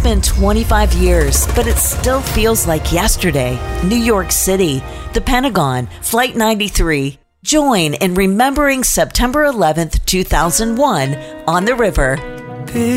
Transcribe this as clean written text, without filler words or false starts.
been 25 years, but it still feels like yesterday. New York City, the Pentagon, Flight 93. Join in remembering September 11th, 2001 on the river